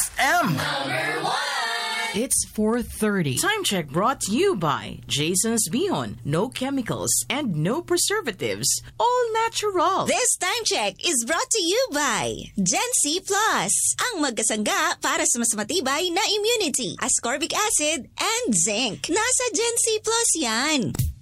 FM. It's 4:30. Time check brought to you by Jason's Beyond. No chemicals and no preservatives. All natural. This time check is brought to you by Gen C Plus. Ang magkasangga para sa mas matibay na immunity, ascorbic acid, and zinc. Nasa Gen C Plus yan.